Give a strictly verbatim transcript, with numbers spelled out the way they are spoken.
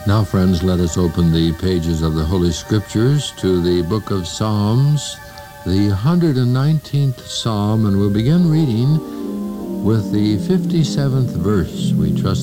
Now, friends, let us open the pages of the Holy Scriptures to the book of Psalms, the one hundred nineteenth Psalm, and we'll begin reading with the fifty-seventh verse. We trust